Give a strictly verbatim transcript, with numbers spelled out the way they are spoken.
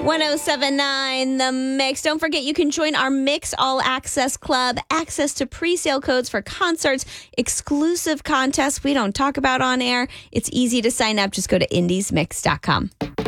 one oh seven point nine The Mix. Don't forget you can join our Mix All Access Club. Access to pre-sale codes for concerts, exclusive contests we don't talk about on air. It's easy to sign up. Just go to indies mix dot com.